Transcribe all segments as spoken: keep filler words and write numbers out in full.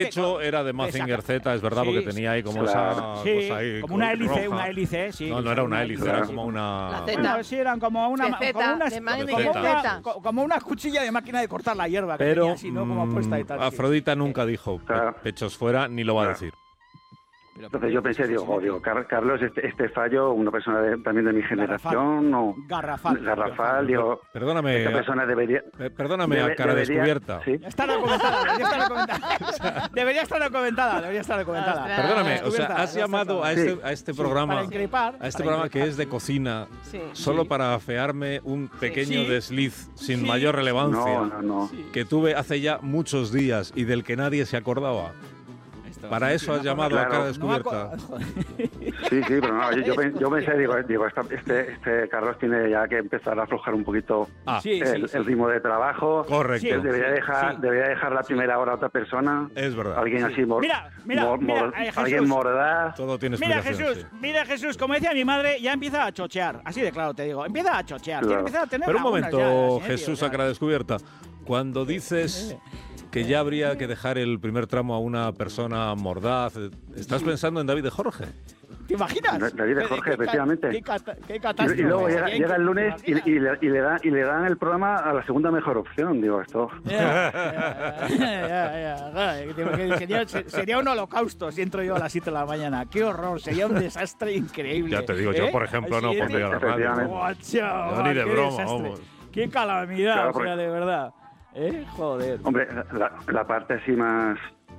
De hecho, era de Mazinger Z, es verdad, sí, porque tenía ahí como claro. esa sí, cosa ahí. Como una hélice, roja. una hélice, sí. No, no era una hélice, claro. Era como una. Bueno, sí, eran como una. De Zeta, como, una, de como, una, como una cuchilla de máquina de cortar la hierba. Que Pero tenía así, ¿no? Como puesta y tal. Afrodita sí. nunca dijo claro. pechos fuera, ni lo va claro. a decir. Pero, Entonces yo pensé, digo, oh, digo Car Carlos, este, este fallo, una persona de, también de mi generación, o garrafal, garrafal, digo, perdóname, esta persona debería, eh, perdóname debe, a cara debería, descubierta. ¿sí? Está documentada, debería estar documentada, debería estar documentada, debería estar documentada. Ostras. Perdóname, o sea, has llamado a este, a este programa, para increpar, a este para programa increpar. que es de cocina, sí. solo sí. para afearme un pequeño sí. desliz sin sí. mayor relevancia, no, no, no. que tuve hace ya muchos días y del que nadie se acordaba. Para eso has llamado claro, a cara descubierta. No sí, sí, pero no, yo, yo, yo pensé, digo, digo este, este Carlos tiene ya que empezar a aflojar un poquito ah, sí, el, sí, el ritmo de trabajo. Correcto. Sí, debería, dejar, sí. debería dejar la primera hora a otra persona. Es verdad. Alguien sí. así, mor, mira, mira, mor, mira, mor, eh, alguien mordaz. Todo tiene Mira explicación. Jesús, Sí. mira Jesús, como decía mi madre, ya empieza a chochear. Así de claro te digo, empieza a chochear. Claro. Empieza a tener Pero un momento, ya, Jesús, ya. a cara descubierta. Cuando dices que ya habría que dejar el primer tramo a una persona mordaz, ¿estás pensando en David de Jorge? ¿Te imaginas? David de Jorge, ¿Qué, efectivamente. Qué, qué, qué catástrofe. Y, y luego llega, llega el lunes y, y, le, y, le dan, y le dan el programa a la segunda mejor opción, digo esto. Ya, ya, ya, ya. Sería, sería un holocausto si entro yo a las siete de la mañana. Qué horror, sería un desastre increíble. Ya te digo, ¿eh? yo por ejemplo no pondría la radio. Guacho, ni de qué broma, desastre. vamos. Qué calamidad, claro, o sea, de verdad. ¿Eh? Joder. Hombre, la, la parte así más,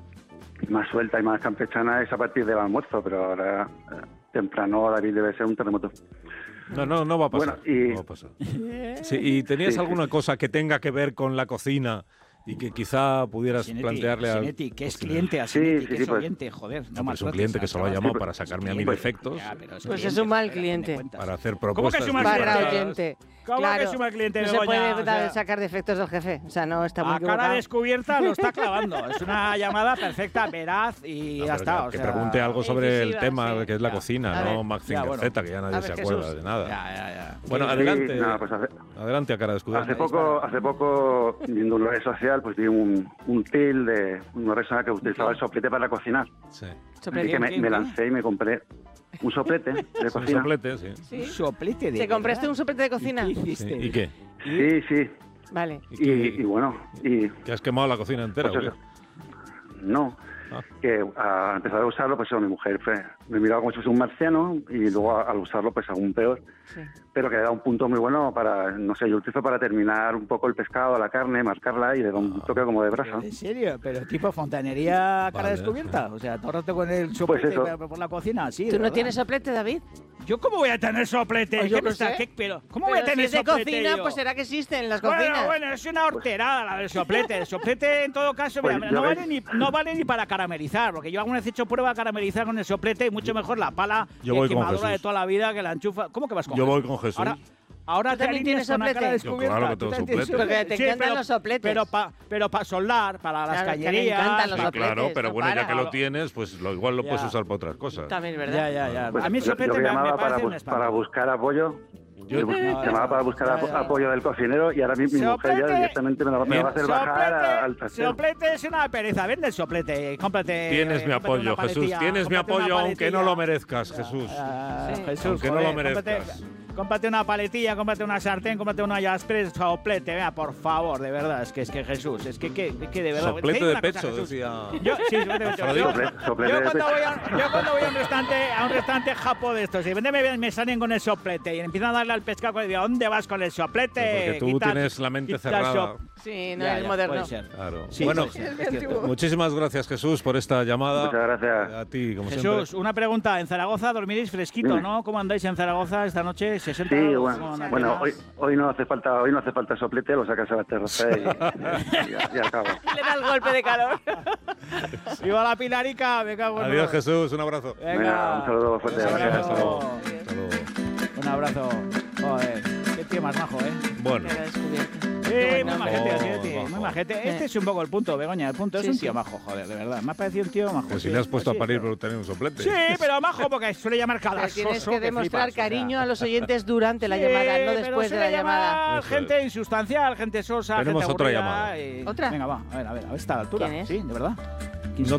más suelta y más campechana es a partir del almuerzo, pero ahora eh, temprano David debe ser un terremoto. No, no, no va a pasar. Bueno, y, no va a pasar. Sí, ¿y tenías sí, alguna sí. cosa que tenga que ver con la cocina y que quizá pudieras Sinetti, plantearle a... Sinetti, que es cliente a Sinetti, sí, que sí, es pues, oyente, joder. No, no, es un cliente que solo ha llamado para sacarme a mí pues, defectos, ya, pero es pues cliente, es un mal joder, cliente. para hacer ¿Cómo que propuestas. es un mal Barra cliente? oyente. ¿Cómo claro, que es un mal cliente, no se Begoña? puede O sea, sacar defectos del jefe. O sea, no está muy a cara equivocado. descubierta lo está clavando. Es una llamada perfecta, veraz y No, ya está. Que, o que sea, pregunte algo sobre incisiva, el tema sí. que es la Ya. cocina, A no ver. Mazinger Ya, bueno. Z, que ya nadie A ver, se Jesús. acuerda de nada. Ya, ya, ya. Bueno, Sí, adelante. nada, pues hace, Adelante a cara descubierta. hace poco, hace poco, viendo una red social, pues vi un, un reel de una persona que utilizaba el soplete para cocinar. Sí. Así que me, me lancé y me compré un soplete de Un cocina. soplete, sí. ¿Sí? Un soplete de ¿Te compraste verdad? un soplete de cocina? ¿Y qué Sí. hiciste? ¿Y qué? Sí, sí. Vale. ¿Y, Y, qué? y bueno, y ¿Que has quemado la cocina entera pues o eso. qué? No, Ah. que al empezar a usarlo, pues eso, mi mujer fue, me miraba como si fuese un marciano y luego a- al usarlo, pues aún peor. Sí. Pero que le da un punto muy bueno para, no sé, yo utilizo para terminar un poco el pescado, la carne, marcarla y le da un toque como de brasa. ¿En serio? ¿Pero tipo fontanería a cara Vale, descubierta? sí. O sea, todo el rato con el soplete eso. por- por la cocina, sí. ¿Tú no tienes soplete, David? ¿Yo cómo voy a tener soplete? Pues yo ¿Qué me qué está- sé. qué- pero, ¿Cómo Pero voy a tener si es de soplete cocina, yo? pues será que existen en las cocinas. Bueno, bueno, es una horterada la del soplete. El soplete, en todo caso, Pues mira, yo no, ves- vale ni, no vale ni para caramelizar, porque yo alguna vez he hecho prueba de caramelizar con el soplete y mucho mejor la pala Yo de voy con quemadura de Jesús. toda la vida que la enchufa. ¿Cómo que vas con Yo Jesús? voy con Jesús. Ahora, ahora ¿Tú te también alineas tienes con la cara soplete? descubierta. Yo, claro que Tú tengo también tienes soplete. Porque te encantan pero, los sopletes. Pero para pero pa soldar, para las Claro, que le cañerías. encantan los Sí, sopletes, claro, pero no bueno, ya para. que lo tienes, pues lo, igual lo Ya. puedes usar para otras cosas. También, ¿verdad? Ya, ya, ya. Pues a mí el yo, soplete yo me, llamaba me para, parece un bus- espanto. para buscar apoyo. Yo- Yo bus- No, llamaba ya, para buscar ya, apo- ya. apoyo del cocinero y ahora mi, mi mujer ya Soplete. directamente me la, me la va a hacer bajar a- al Soplete, trastero. soplete es una pereza. Vende el soplete. Cómprate. Tienes eh, mi cómprate apoyo, una Jesús. paletilla, Tienes mi cómprate una apoyo, aunque no paletilla. lo merezcas, Jesús. Ah, Sí. Jesús, Aunque no joder, lo merezcas. Cómprate, cómprate una paletilla, cómprate una sartén, cómprate una jaspres, soplete. Vea, por favor, de verdad. Es que es que Jesús, es que, que, que de verdad. Te Soplete digo de una cosa, pecho, Jesús. decía. Yo, sí, soplete de pecho. Afrodita. Yo, Soplete- soplete yo de cuando pecho. voy a, yo cuando voy a un restaurante, a un restaurante japo de estos, y vende me, me salen con el soplete y empiezan a darle al pescado, y digo, ¿dónde vas con el soplete? Porque tú Quita- tienes la mente quita cerrada. sop- Sí, no Ya, eres ya, moderno. puede ser. Claro. Sí, bueno, puede ser, es cierto. muchísimas gracias, Jesús, por esta llamada. Muchas gracias. A ti, como Jesús, siempre. una pregunta. En Zaragoza dormiréis fresquito, Dime. ¿no? ¿Cómo andáis en Zaragoza esta noche? ¿sesenta Sí, grados? bueno, ¿Cómo andáis? bueno hoy, hoy no hace falta hoy no hace falta soplete, lo sacas a la terraza y, y ya, ya acabo. Le da el golpe de calor. ¡Viva la Pilarica! Me cago en Adiós, Dios. Jesús, un abrazo. Venga, Venga, un saludo fuerte, Un gracias, hasta luego. abrazo. Hasta luego. Un abrazo. Joder, qué tío más majo, ¿eh? Bueno, Cara descubierta. Sí, Qué muy bueno. majete, Oh, sí, tío, muy majo. majete. Este es un poco el punto, Begoña, el punto. Es Sí, un sí. tío majo, joder, de verdad. Me ha parecido un tío majo. pues si sí. le has puesto Sí, a parir pero- por tener un soplete. Sí, pero majo porque suele llamar cada Pero tienes soso que demostrar flipas, o sea. cariño a los oyentes durante la Sí, llamada, no pero después de suele la llamada. llamar Eso gente es. insustancial, gente sosa, Tenemos gente otra aburrida llamada. y- ¿Otra? Venga, va, a ver, a ver, a ver, está a la altura. ¿Quién es? Sí, de verdad. No